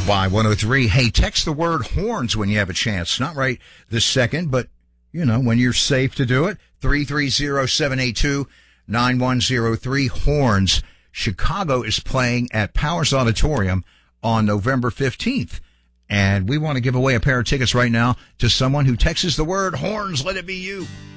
Y103. Hey, text the word horns when you have a chance. Not right this second, but, when you're safe to do it. 330-782-9103. Horns. Chicago is playing at Powers Auditorium on November 15th. And we want to give away a pair of tickets right now to someone who texts the word horns. Let it be you.